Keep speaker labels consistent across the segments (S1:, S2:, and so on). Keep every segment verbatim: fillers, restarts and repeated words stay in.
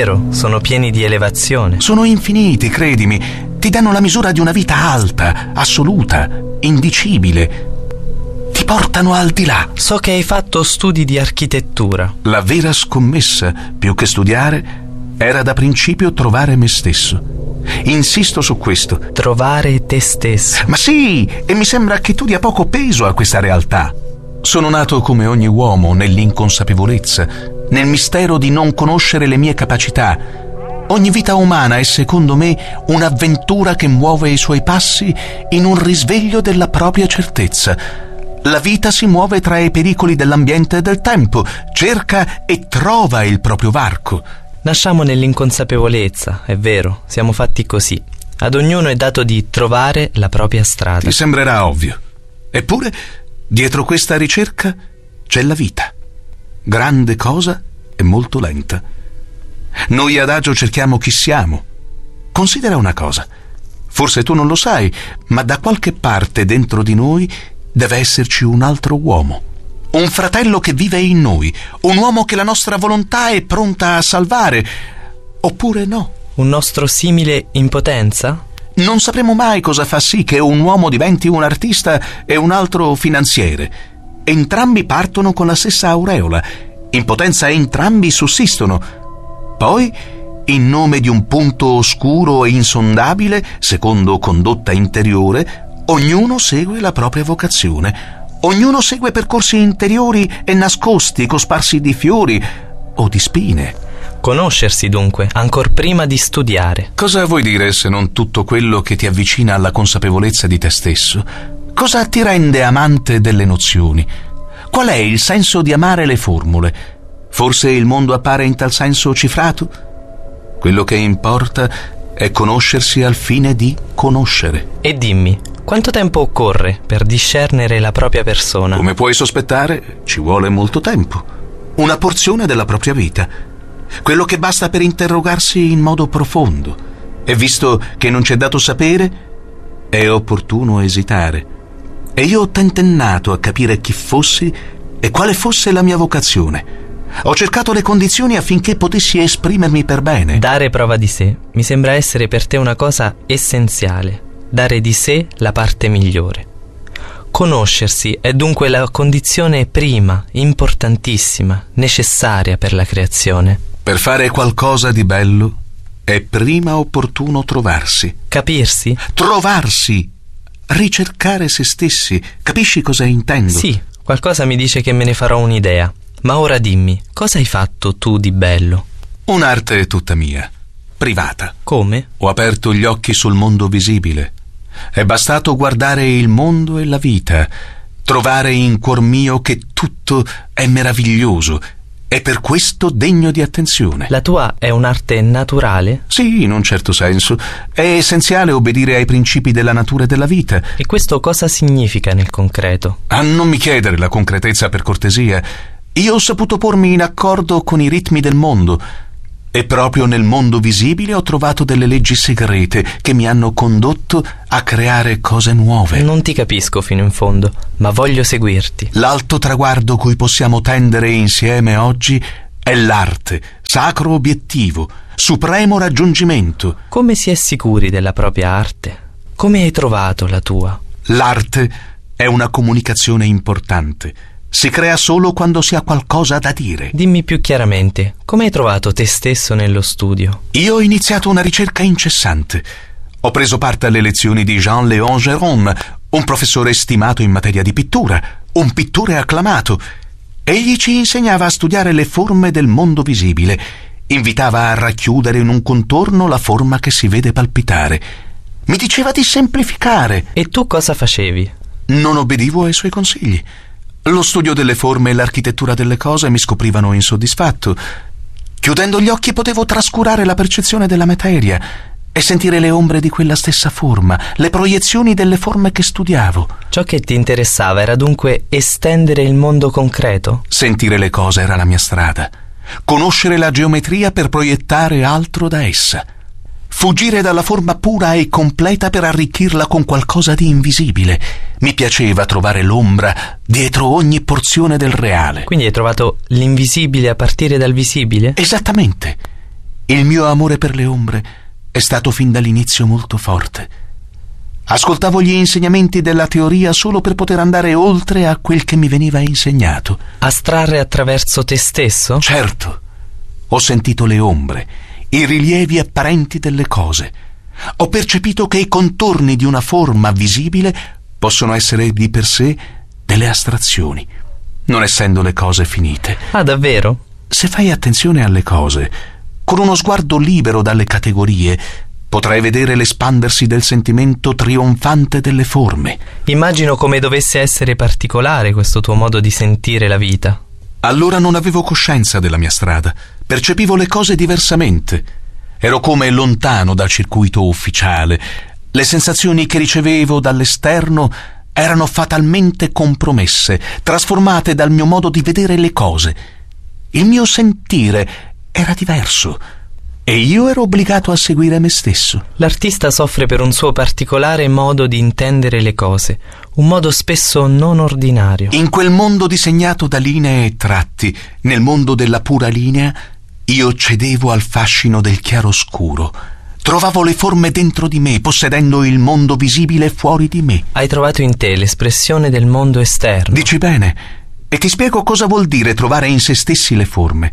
S1: vero, sono pieni di elevazione.
S2: Sono infiniti, credimi. Ti danno la misura di una vita alta, assoluta, indicibile. Ti portano al di là.
S1: So che hai fatto studi di architettura.
S2: La vera scommessa, più che studiare, era da principio trovare me stesso. Insisto su questo.
S1: Trovare te stesso.
S2: Ma sì, e mi sembra che tu dia poco peso a questa realtà. Sono nato come ogni uomo nell'inconsapevolezza, nel mistero di non conoscere le mie capacità. Ogni vita umana è, secondo me, un'avventura che muove i suoi passi in un risveglio della propria certezza. La vita si muove tra i pericoli dell'ambiente e del tempo, cerca e trova il proprio varco.
S1: Nasciamo nell'inconsapevolezza, è vero, siamo fatti così. Ad ognuno è dato di trovare la propria strada.
S2: Ti sembrerà ovvio. Eppure, dietro questa ricerca c'è la vita. Grande cosa e molto lenta. Noi adagio cerchiamo chi siamo. Considera una cosa. Forse tu non lo sai, ma da qualche parte dentro di noi deve esserci un altro uomo. Un fratello che vive in noi, un uomo che la nostra volontà è pronta a salvare, oppure no.
S1: Un nostro simile in potenza?
S2: Non sapremo mai cosa fa sì che un uomo diventi un artista e un altro finanziere. Entrambi partono con la stessa aureola, in potenza entrambi sussistono. Poi, in nome di un punto oscuro e insondabile, secondo condotta interiore, ognuno segue la propria vocazione. Ognuno segue percorsi interiori e nascosti, cosparsi di fiori o di spine.
S1: Conoscersi dunque, ancor prima di studiare.
S2: Cosa vuoi dire se non tutto quello che ti avvicina alla consapevolezza di te stesso? Cosa ti rende amante delle nozioni? Qual è il senso di amare le formule? Forse il mondo appare in tal senso cifrato? Quello che importa è conoscersi al fine di conoscere.
S1: E dimmi, quanto tempo occorre per discernere la propria persona?
S2: Come puoi sospettare, ci vuole molto tempo. Una porzione della propria vita. Quello che basta per interrogarsi in modo profondo. E visto che non c'è dato sapere, è opportuno esitare. E io ho tentennato a capire chi fossi e quale fosse la mia vocazione. Ho cercato le condizioni affinché potessi esprimermi per bene.
S1: Dare prova di sé mi sembra essere per te una cosa essenziale. Dare di sé la parte migliore. Conoscersi è dunque la condizione prima, importantissima, necessaria per la creazione.
S2: Per fare qualcosa di bello è prima opportuno trovarsi.
S1: Capirsi?
S2: Trovarsi! Ricercare se stessi. Capisci cosa intendo?
S1: Sì, qualcosa mi dice che me ne farò un'idea. Ma ora dimmi, cosa hai fatto tu di bello?
S2: Un'arte tutta mia, privata.
S1: Come?
S2: Ho aperto gli occhi sul mondo visibile. È bastato guardare il mondo e la vita, trovare in cuor mio che tutto è meraviglioso e per questo degno di attenzione.
S1: La tua è un'arte naturale?
S2: Sì, in un certo senso. È essenziale obbedire ai principi della natura e della vita.
S1: E questo cosa significa nel concreto?
S2: Ah, non mi chiedere la concretezza, per cortesia. Io ho saputo pormi in accordo con i ritmi del mondo e proprio nel mondo visibile ho trovato delle leggi segrete che mi hanno condotto a creare cose nuove.
S1: Non ti capisco fino in fondo, ma voglio seguirti.
S2: L'alto traguardo cui possiamo tendere insieme oggi è l'arte, sacro obiettivo, supremo raggiungimento.
S1: Come si è sicuri della propria arte? Come hai trovato la tua?
S2: L'arte è una comunicazione importante. Si crea solo quando si ha qualcosa da dire.
S1: Dimmi più chiaramente, come hai trovato te stesso nello studio?
S2: Io ho iniziato una ricerca incessante. Ho preso parte alle lezioni di Jean-Léon Gérôme, un professore stimato in materia di pittura, un pittore acclamato. Egli ci insegnava a studiare le forme del mondo visibile. Invitava a racchiudere in un contorno la forma che si vede palpitare. Mi diceva di semplificare.
S1: E tu cosa facevi?
S2: Non obbedivo ai suoi consigli. Lo studio delle forme e l'architettura delle cose mi scoprivano insoddisfatto. Chiudendo gli occhi potevo trascurare la percezione della materia e sentire le ombre di quella stessa forma, le proiezioni delle forme che studiavo.
S1: Ciò che ti interessava era dunque estendere il mondo concreto?
S2: Sentire le cose era la mia strada. Conoscere la geometria per proiettare altro da essa. Fuggire dalla forma pura e completa per arricchirla con qualcosa di invisibile. Mi piaceva trovare l'ombra dietro ogni porzione del reale.
S1: Quindi hai trovato l'invisibile a partire dal visibile?
S2: Esattamente. Il mio amore per le ombre è stato fin dall'inizio molto forte. Ascoltavo gli insegnamenti della teoria solo per poter andare oltre a quel che mi veniva insegnato.
S1: Astrarre attraverso te stesso?
S2: Certo. Ho sentito le ombre, i rilievi apparenti delle cose. Ho percepito che i contorni di una forma visibile possono essere di per sé delle astrazioni, non essendo le cose finite.
S1: Ah, davvero?
S2: Se fai attenzione alle cose, con uno sguardo libero dalle categorie, potrai vedere l'espandersi del sentimento trionfante delle forme.
S1: Immagino come dovesse essere particolare questo tuo modo di sentire la vita.
S2: Allora non avevo coscienza della mia strada, percepivo le cose diversamente. Ero come lontano dal circuito ufficiale. Le sensazioni che ricevevo dall'esterno erano fatalmente compromesse, trasformate dal mio modo di vedere le cose. Il mio sentire era diverso. E io ero obbligato a seguire me stesso.
S1: L'artista soffre per un suo particolare modo di intendere le cose, un modo spesso non ordinario.
S2: In quel mondo disegnato da linee e tratti, nel mondo della pura linea, io cedevo al fascino del chiaroscuro. Trovavo le forme dentro di me, possedendo il mondo visibile fuori di me.
S1: Hai trovato in te l'espressione del mondo esterno.
S2: Dici bene, e ti spiego cosa vuol dire trovare in se stessi le forme.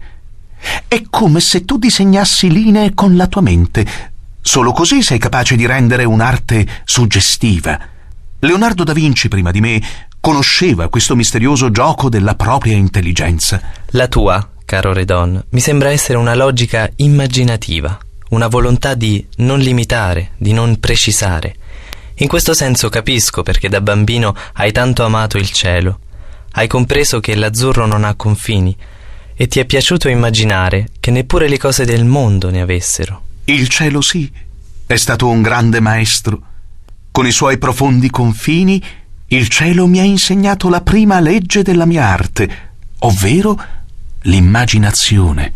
S2: È come se tu disegnassi linee con la tua mente. Solo così sei capace di rendere un'arte suggestiva. Leonardo da Vinci, prima di me, conosceva questo misterioso gioco della propria intelligenza.
S1: La tua, caro Redon, mi sembra essere una logica immaginativa, una volontà di non limitare, di non precisare. In questo senso capisco perché da bambino hai tanto amato il cielo. Hai compreso che l'azzurro non ha confini e ti è piaciuto immaginare che neppure le cose del mondo ne avessero.
S2: Il cielo sì, è stato un grande maestro. Con i suoi profondi confini, il cielo mi ha insegnato la prima legge della mia arte, ovvero l'immaginazione.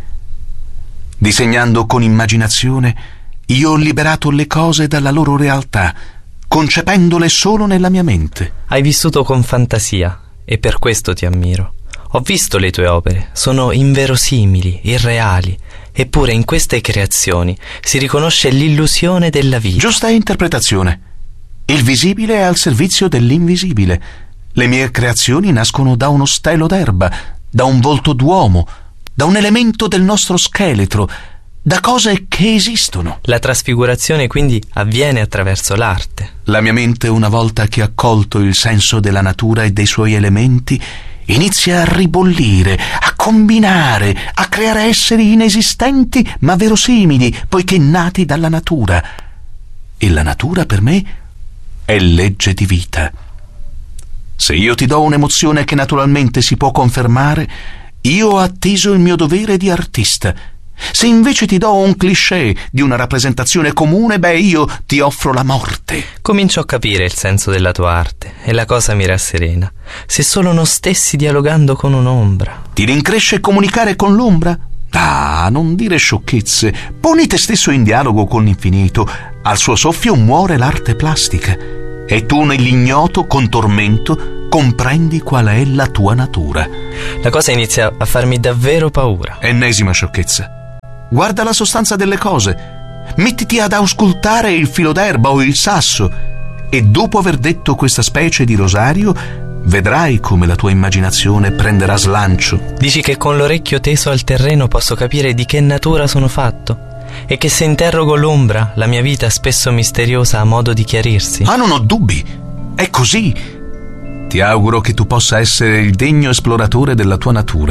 S2: Disegnando con immaginazione, io ho liberato le cose dalla loro realtà, concependole solo nella mia mente.
S1: Hai vissuto con fantasia e per questo ti ammiro. Ho visto le tue opere, sono inverosimili, irreali, eppure in queste creazioni si riconosce l'illusione della vita.
S2: Giusta interpretazione. Il visibile è al servizio dell'invisibile. Le mie creazioni nascono da uno stelo d'erba, da un volto d'uomo, da un elemento del nostro scheletro, da cose che esistono.
S1: La trasfigurazione quindi avviene attraverso l'arte.
S2: La mia mente, una volta che ha colto il senso della natura e dei suoi elementi, inizia a ribollire, a combinare, a creare esseri inesistenti ma verosimili, poiché nati dalla natura. E la natura per me è legge di vita. Se io ti do un'emozione che naturalmente si può confermare, io ho atteso il mio dovere di artista. Se invece ti do un cliché di una rappresentazione comune, beh, io ti offro la morte.
S1: Comincio a capire il senso della tua arte e la cosa mi rasserena. Se solo non stessi dialogando con un'ombra.
S2: Ti rincresce comunicare con l'ombra? Ah, non dire sciocchezze. Poni te stesso in dialogo con l'infinito. Al suo soffio muore l'arte plastica. E tu nell'ignoto, con tormento, comprendi qual è la tua natura.
S1: La cosa inizia a farmi davvero paura.
S2: Ennesima sciocchezza. Guarda la sostanza delle cose. Mettiti ad auscultare il filo d'erba o il sasso e dopo aver detto questa specie di rosario vedrai come la tua immaginazione prenderà slancio.
S1: Dici che con l'orecchio teso al terreno posso capire di che natura sono fatto e che se interrogo l'ombra la mia vita spesso misteriosa ha modo di chiarirsi?
S2: Ah, non ho dubbi. È così. Ti auguro che tu possa essere il degno esploratore della tua natura.